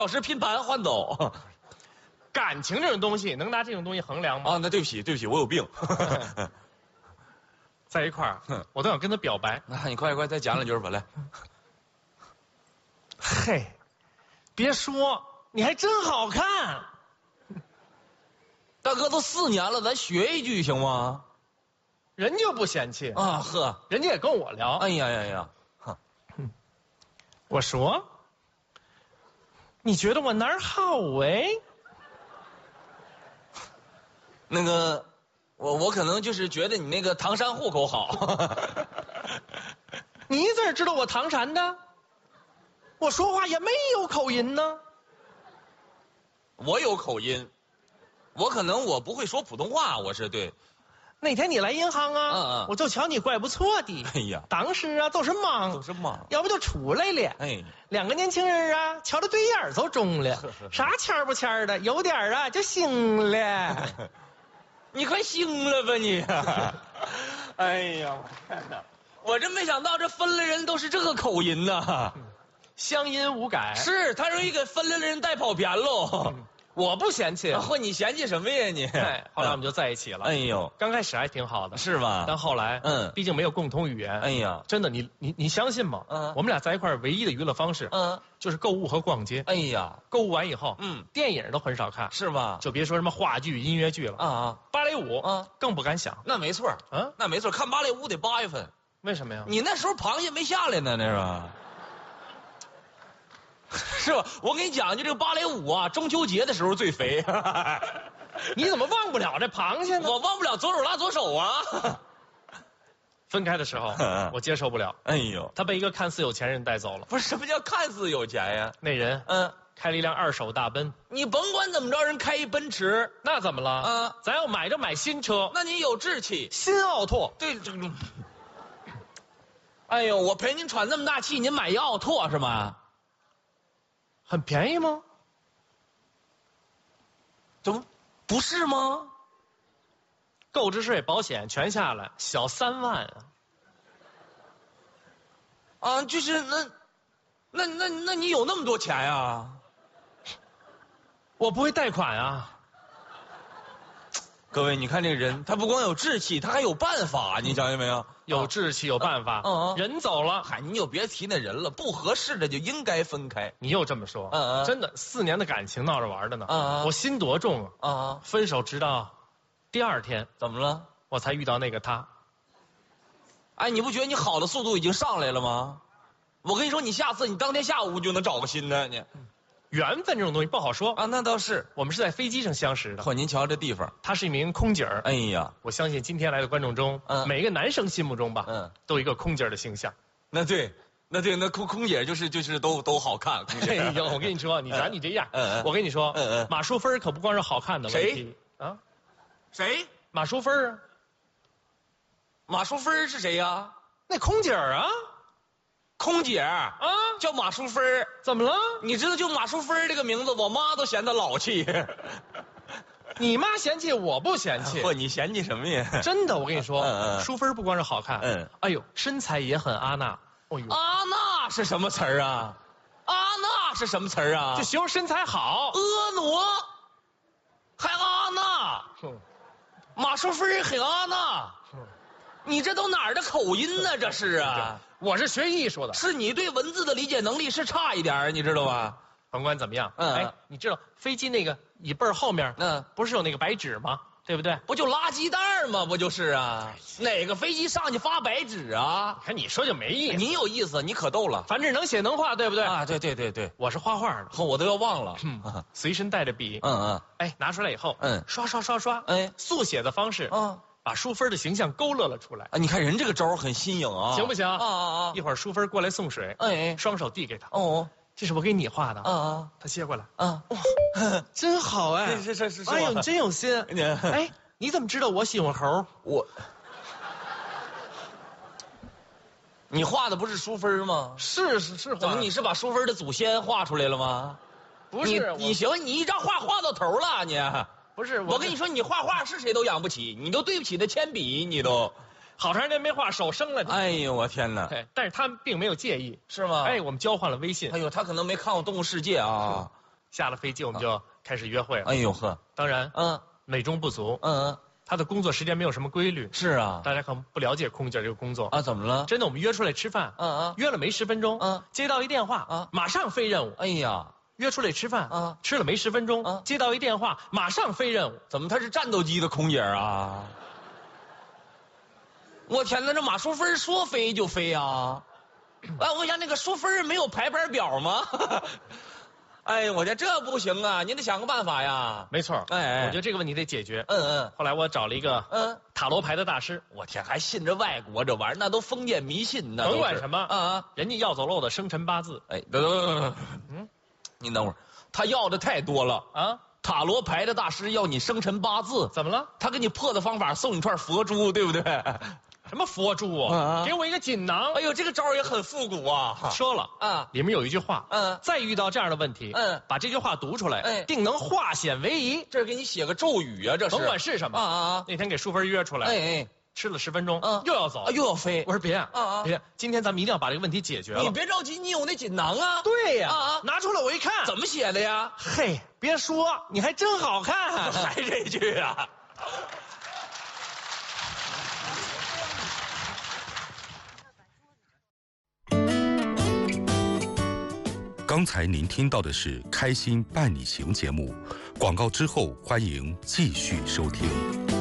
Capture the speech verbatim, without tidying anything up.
小时拼盘换走。 感情这种东西能拿这种东西衡量吗？ 啊，那对不起，对不起，我有病。 在一块儿，我都想跟他表白。 那你快快再讲两句吧，来。 嘿，别说，你还真好看。 大哥都四年了，咱学一句行吗？ 人就不嫌弃啊呵， 人家也跟我聊。 哎呀呀呀，哈， 我说，你觉得我哪儿好哎？ 那个，我我可能就是觉得你那个唐山户口好。 你怎么知道我唐山的？我说话也没有口音呢。 我有口音，我可能我不会说普通话，我是对。 那天你来银行啊， 嗯嗯我就瞧你怪不错的。 哎呀， 当时啊都是忙， 都是忙， 要不就出来了。 哎， 两个年轻人啊，瞧着对眼儿就中了，啥签儿不签儿的，有点儿啊就行了。 你快醒了吧你！哎呀，我天哪！我真没想到这分了人都是这个口音呐。 乡音无改， 是他容易给分了的人带跑偏喽。 我不嫌弃。 嚯，你嫌弃什么呀你？ 哎，后来我们就在一起了。 哎呦， 刚开始还挺好的， 是吧？ 但后来， 嗯， 毕竟没有共同语言。 哎呀， 真的，你你你相信吗？ 嗯， 我们俩在一块儿唯一的娱乐方式， 嗯， 就是购物和逛街。 哎呀， 购物完以后， 嗯， 电影都很少看， 是吧？ 就别说什么话剧、音乐剧了啊啊， 芭蕾舞啊， 更不敢想。 那没错， 嗯， 那没错，看芭蕾舞得八月份。 为什么呀？ 你那时候螃蟹没下来呢，那是吧？是吧？我跟你讲，就这个芭蕾舞啊，中秋节的时候最肥。 你怎么忘不了这螃蟹呢？ 我忘不了左手拉左手啊。 分开的时候，我接受不了。 哎呦， 他被一个看似有钱人带走了。 不是，什么叫看似有钱呀？ 那人， 嗯， 开了一辆二手大奔。 你甭管怎么着，人开一奔驰， 那怎么了？ 啊， 咱要买就买新车。 那你有志气。 新奥拓， 对，这个。哎呦，我陪您喘那么大气，您买一奥拓是吗？ 很便宜吗？ 怎么不是吗？ 购置税、保险全下来小三万啊！ 啊，就是那，那那那你有那么多钱呀？ 我不会贷款啊！ 各位，你看这个人，他不光有志气，他还有办法，你想见没有？ 有志气，有办法。 嗯嗯， 人走了， 嗨，你就别提那人了，不合适的就应该分开。 你又这么说， 嗯嗯， 真的，四年的感情闹着玩的呢。 嗯嗯， 我心多重啊！ 啊， 分手直到第二天， 怎么了？ 我才遇到那个他。 哎，你不觉得你好的速度已经上来了吗？我跟你说，你下次你当天下午就能找个新的你。 缘分这种东西不好说啊，那倒是。 我们是在飞机上相识的。 嚯，您瞧这地方， 她是一名空姐儿。 哎呀， 我相信今天来的观众中， 嗯， 每个男生心目中吧， 嗯， 都有一个空姐儿的形象。 那对，那对，那空空姐就是就是都都好看。空姐， 哎呦，我跟你说，你瞧你这样， 嗯嗯， 我跟你说， 嗯嗯， 马淑芬可不光是好看的问题啊。 谁？ 马淑芬啊？ 马淑芬是谁呀？ 那空姐儿啊。 空姐啊， 叫马淑芬。 怎么了？ 你知道，就马淑芬这个名字，我妈都嫌她老气。 你妈嫌弃，我不嫌弃。 不，你嫌弃什么呀？ 真的，我跟你说， 嗯嗯， 淑芬不光是好看， 嗯， 哎呦，身材也很阿娜。哦呦， 阿娜是什么词儿啊？阿娜是什么词儿啊？ 就形容身材好。 婀娜，还阿娜。 嗯， 马淑芬很阿娜。 嗯， 你这都哪儿的口音呢？这是啊。 我是学艺术的， 是你对文字的理解能力是差一点，你知道吧？ 甭管怎么样， 嗯， 哎，你知道飞机那个椅背后面， 嗯， 不是有那个白纸吗？对不对？ 不就垃圾袋吗？不就是啊？哪个飞机上去发白纸啊？ 看你说就没意思。 你有意思，你可逗了。 反正能写能画，对不对？ 啊，对对对对， 我是画画的， 我都要忘了。 嗯，随身带着笔。 嗯嗯， 哎，拿出来以后， 嗯， 刷刷刷刷， 哎， 速写的方式， 啊。 把淑芬的形象勾勒了出来啊！你看人这个招很新颖啊， 行不行？啊啊啊！ 一会儿淑芬过来送水， 哎， 双手递给他。 哦， 这是我给你画的。 啊啊！ 他接过来。 啊， 哇，真好哎！ 是是是是。 哎呦，你真有心。哎，你怎么知道我喜欢猴？ 我，你画的不是淑芬吗？ 是是是。 怎么你是把淑芬的祖先画出来了吗？ 不是， 你行，你一张画画到头了，你。 不是， 我跟你说，你画画是谁都养不起，你都对不起那铅笔，你都好长时间没画，手生了。 哎呦，我天哪！ 但是他并没有介意， 是吗？ 哎，我们交换了微信。 哎呦，他可能没看过《动物世界》啊。 下了飞机我们就开始约会了。 哎呦呵， 当然， 嗯美中不足。 嗯嗯， 他的工作时间没有什么规律。 是啊。 大家可能不了解空姐这个工作啊，怎么了？ 真的，我们约出来吃饭， 嗯嗯约了没十分钟， 嗯， 接到一电话， 啊， 马上飞任务。 哎呀， 约出来吃饭， 啊， 吃了没十分钟， 啊， 接到一电话，马上飞任务。 怎么他是战斗机的空姐啊？我天哪，这马淑芬说飞就飞啊！哎，我想那个淑芬没有排班表吗？哎呀，我觉得这不行啊，您得想个办法呀。 没错， 哎， 我觉得这个问题得解决。 嗯嗯。 后来我找了一个嗯塔罗牌的大师， 我天，还信着外国这玩意儿，那都封建迷信呢。 甭管什么啊啊， 人家要走漏的生辰八字。 哎，等等等等，嗯，您等会儿，他要的太多了啊。塔罗牌的大师要你生辰八字， 怎么了？ 他给你破的方法送你串佛珠，对不对？ 什么佛珠啊？啊给我一个锦囊。 哎呦，这个招也很复古啊！ 说了啊，里面有一句话，嗯，再遇到这样的问题，嗯，把这句话读出来，哎，定能化险为夷。 这是给你写个咒语啊，这是。 甭管是什么啊啊！那天给淑芬约出来，哎哎，吃了十分钟，嗯，又要走， 又要飞。 我说别啊啊，别，今天咱们一定要把这个问题解决了。 你别着急，你有那锦囊啊？ 对呀，啊啊，拿出来我一看， 怎么写的呀？ 嘿，别说，你还真好看， 还这句啊。 刚才您听到的是《开心伴你行》节目，广告之后欢迎继续收听。